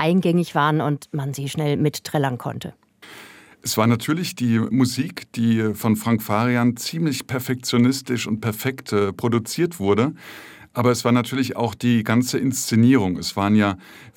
eingängig waren und man sie schnell mitträllern konnte? Es war natürlich die Musik, die von Frank Farian ziemlich perfektionistisch und perfekt produziert wurde. Aber es war natürlich auch die ganze Inszenierung. Es waren ja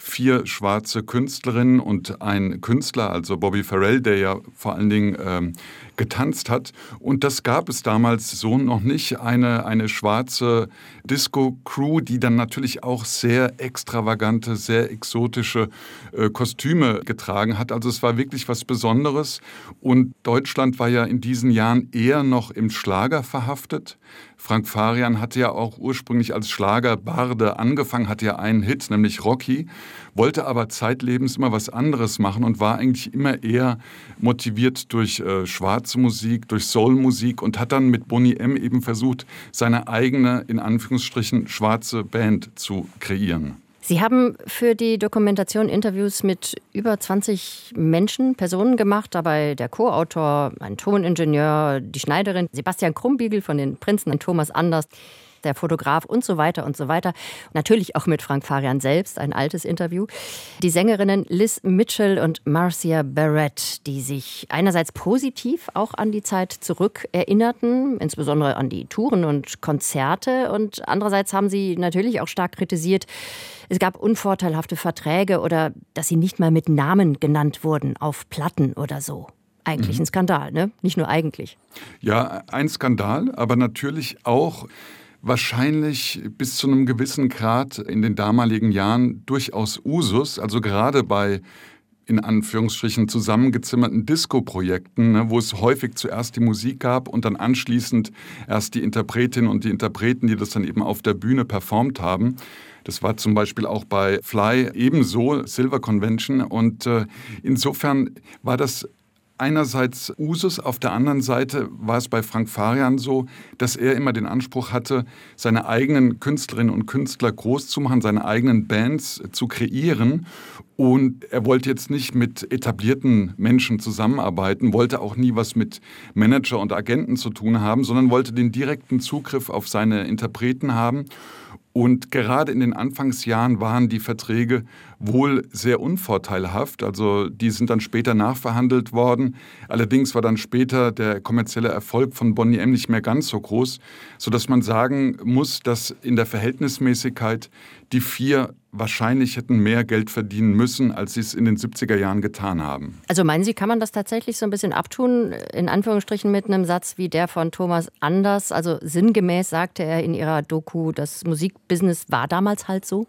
4 schwarze Künstlerinnen und ein Künstler, also Bobby Farrell, der ja vor allen Dingen getanzt hat. Und das gab es damals so noch nicht. Eine schwarze Disco-Crew, die dann natürlich auch sehr extravagante, sehr exotische Kostüme getragen hat. Also es war wirklich was Besonderes. Und Deutschland war ja in diesen Jahren eher noch im Schlager verhaftet. Frank Farian hatte ja auch ursprünglich als Schlagerbarde angefangen, hatte ja einen Hit, nämlich Rocky, wollte aber zeitlebens immer was anderes machen und war eigentlich immer eher motiviert durch schwarze Musik, durch Soulmusik und hat dann mit Boney M. eben versucht, seine eigene, in Anführungsstrichen, schwarze Band zu kreieren. Sie haben für die Dokumentation Interviews mit über 20 Personen gemacht, dabei der Co-Autor, ein Toningenieur, die Schneiderin Sebastian Krumbiegel von den Prinzen, Thomas Anders, der Fotograf und so weiter und so weiter. Natürlich auch mit Frank Farian selbst, ein altes Interview. Die Sängerinnen Liz Mitchell und Marcia Barrett, die sich einerseits positiv auch an die Zeit zurückerinnerten, insbesondere an die Touren und Konzerte, und andererseits haben sie natürlich auch stark kritisiert, es gab unvorteilhafte Verträge oder dass sie nicht mal mit Namen genannt wurden auf Platten oder so. Eigentlich ein Skandal, ne? Nicht nur eigentlich. Ja, ein Skandal, aber natürlich auch wahrscheinlich bis zu einem gewissen Grad in den damaligen Jahren durchaus Usus. Also gerade bei in Anführungsstrichen zusammengezimmerten Disco-Projekten, ne, wo es häufig zuerst die Musik gab und dann anschließend erst die Interpretinnen und die Interpreten, die das dann eben auf der Bühne performt haben. Das war zum Beispiel auch bei Fly ebenso, Silver Convention. Und insofern war das einerseits Usus, auf der anderen Seite war es bei Frank Farian so, dass er immer den Anspruch hatte, seine eigenen Künstlerinnen und Künstler groß zu machen, seine eigenen Bands zu kreieren. Und er wollte jetzt nicht mit etablierten Menschen zusammenarbeiten, wollte auch nie was mit Manager und Agenten zu tun haben, sondern wollte den direkten Zugriff auf seine Interpreten haben. Und gerade in den Anfangsjahren waren die Verträge wohl sehr unvorteilhaft. Also die sind dann später nachverhandelt worden. Allerdings war dann später der kommerzielle Erfolg von Boney M. nicht mehr ganz so groß, sodass man sagen muss, dass in der Verhältnismäßigkeit die 4 wahrscheinlich hätten mehr Geld verdienen müssen, als sie es in den 70er Jahren getan haben. Also meinen Sie, kann man das tatsächlich so ein bisschen abtun, in Anführungsstrichen mit einem Satz wie der von Thomas Anders? Also sinngemäß sagte er in Ihrer Doku, das Musikbusiness war damals halt so?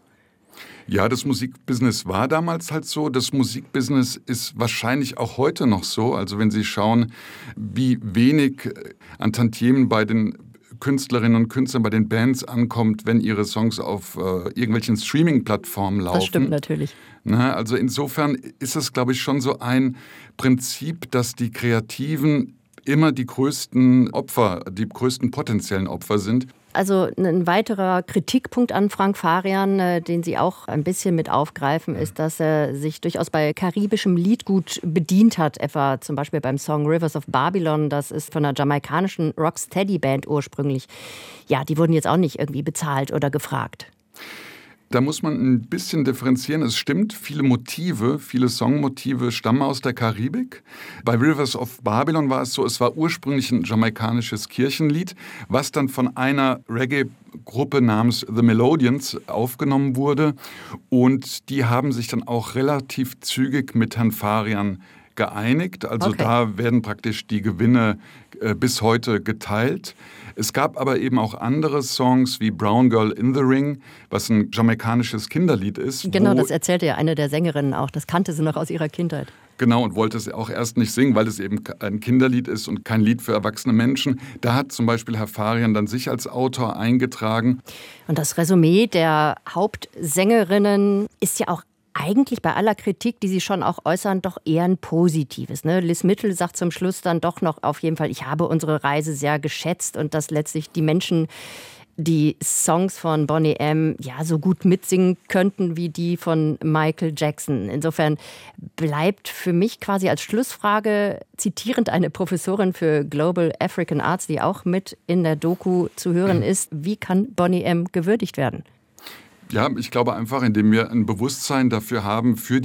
Ja, das Musikbusiness war damals halt so. Das Musikbusiness ist wahrscheinlich auch heute noch so. Also wenn Sie schauen, wie wenig an Tantiemen bei den Künstlerinnen und Künstlern, bei den Bands ankommt, wenn ihre Songs auf irgendwelchen Streaming-Plattformen laufen. Das stimmt natürlich. Also insofern ist es, glaube ich, schon so ein Prinzip, dass die Kreativen immer die größten Opfer, die größten potenziellen Opfer sind. Also ein weiterer Kritikpunkt an Frank Farian, den Sie auch ein bisschen mit aufgreifen, ist, dass er sich durchaus bei karibischem Liedgut bedient hat, etwa zum Beispiel beim Song Rivers of Babylon. Das ist von einer jamaikanischen Rocksteady-Band ursprünglich. Ja, die wurden jetzt auch nicht irgendwie bezahlt oder gefragt. Da muss man ein bisschen differenzieren. Es stimmt, viele Songmotive stammen aus der Karibik. Bei Rivers of Babylon war es so, es war ursprünglich ein jamaikanisches Kirchenlied, was dann von einer Reggae-Gruppe namens The Melodians aufgenommen wurde. Und die haben sich dann auch relativ zügig mit Herrn Farian geeinigt. Also okay. Da werden praktisch die Gewinne bis heute geteilt. Es gab aber eben auch andere Songs wie Brown Girl in the Ring, was ein jamaikanisches Kinderlied ist. Genau, das erzählte ja eine der Sängerinnen auch. Das kannte sie noch aus ihrer Kindheit. Genau, und wollte es auch erst nicht singen, weil es eben ein Kinderlied ist und kein Lied für erwachsene Menschen. Da hat zum Beispiel Herr Farian dann sich als Autor eingetragen. Und das Resümee der Hauptsängerinnen ist ja auch eigentlich bei aller Kritik, die sie schon auch äußern, doch eher ein positives. Ne? Liz Mitchell sagt zum Schluss dann doch noch auf jeden Fall, ich habe unsere Reise sehr geschätzt und dass letztlich die Menschen die Songs von Boney M. ja so gut mitsingen könnten wie die von Michael Jackson. Insofern bleibt für mich quasi als Schlussfrage, zitierend eine Professorin für Global African Arts, die auch mit in der Doku zu hören ist, wie kann Boney M. gewürdigt werden? Ja, ich glaube einfach, indem wir ein Bewusstsein dafür haben, für